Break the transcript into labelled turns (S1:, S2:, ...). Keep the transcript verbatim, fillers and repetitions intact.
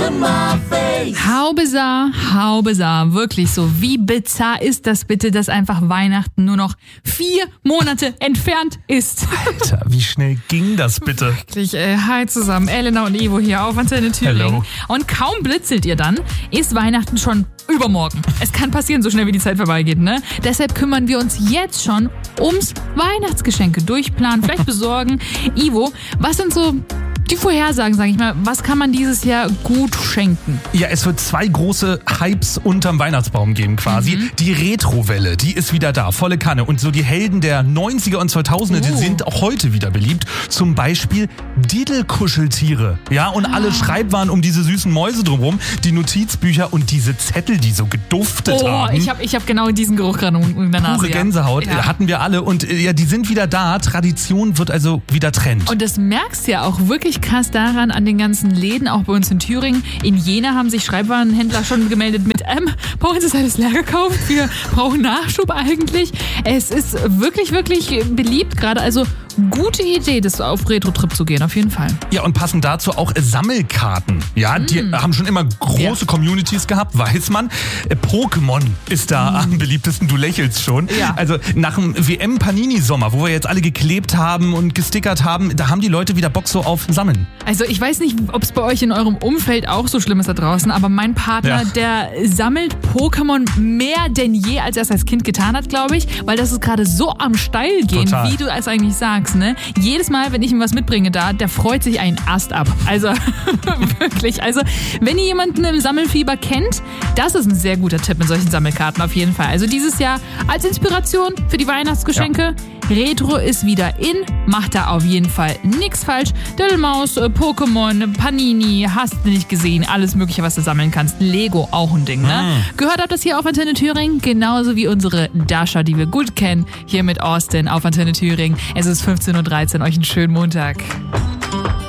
S1: in my face.
S2: How bizarre, how bizarre. Wirklich so. Wie bizarr ist das bitte, dass einfach Weihnachten nur noch vier Monate entfernt ist?
S3: Alter, wie schnell ging das bitte?
S2: Wirklich, äh, hi zusammen. Elena und Ivo hier auf Antenne Thüringen.
S3: Hello.
S2: Und kaum blitzelt ihr dann, ist Weihnachten schon übermorgen. Es kann passieren, so schnell wie die Zeit vorbeigeht, ne? Deshalb kümmern wir uns jetzt schon ums Weihnachtsgeschenke durchplanen, vielleicht besorgen. Ivo, was sind so die Vorhersagen, sag ich mal, was kann man dieses Jahr gut schenken?
S3: Ja, es wird zwei große Hypes unterm Weihnachtsbaum geben quasi. Mhm. Die Retrowelle, die ist wieder da, volle Kanne. Und so die Helden der neunziger und zweitausender,
S2: oh.
S3: die sind auch heute wieder beliebt. Zum Beispiel Diddelkuscheltiere. Ja, und alle Schreibwaren um diese süßen Mäuse drumherum, die Notizbücher und diese Zettel, die so geduftet
S2: oh,
S3: haben.
S2: ich habe ich hab genau diesen Geruch gerade in der Nase.
S3: Pure Gänsehaut,
S2: ja.
S3: hatten wir alle. Und ja, die sind wieder da. Tradition wird also wieder Trend.
S2: Und das merkst du ja auch wirklich krass daran an den ganzen Läden, auch bei uns in Thüringen. In Jena haben sich Schreibwarenhändler schon gemeldet mit, ähm, bei uns ist alles leer gekauft, wir brauchen Nachschub eigentlich. Es ist wirklich, wirklich beliebt gerade, also gute Idee, das auf Retro-Trip zu gehen, auf jeden Fall.
S3: Ja, und passend dazu auch Sammelkarten. Ja, die mm. haben schon immer große ja. Communities gehabt, weiß man. Pokémon ist da mm. am beliebtesten, du lächelst schon.
S2: Ja.
S3: Also nach dem W M-Panini-Sommer, wo wir jetzt alle geklebt haben und gestickert haben, da haben die Leute wieder Bock so auf Sammeln.
S2: Also ich weiß nicht, ob es bei euch in eurem Umfeld auch so schlimm ist da draußen, aber mein Partner,
S3: ja.
S2: der sammelt Pokémon mehr denn je, als er es als Kind getan hat, glaube ich, weil das ist gerade so am Steil gehen,
S3: Total.
S2: wie du es eigentlich sagst. Ne? Jedes Mal, wenn ich ihm was mitbringe da, der freut sich einen Ast ab. Also wirklich. Also wenn ihr jemanden im Sammelfieber kennt, das ist ein sehr guter Tipp mit solchen Sammelkarten auf jeden Fall. Also dieses Jahr als Inspiration für die Weihnachtsgeschenke. Ja. Retro ist wieder in, macht da auf jeden Fall nichts falsch. Dödelmaus, Pokémon, Panini, hast du nicht gesehen, alles mögliche, was du sammeln kannst. Lego auch ein Ding, ne? Mhm. Gehört habt das hier auf Antenne Thüringen, genauso wie unsere Dasha, die wir gut kennen, hier mit Austin auf Antenne Thüringen. Es ist fünfzehn Uhr dreizehn, euch einen schönen Montag.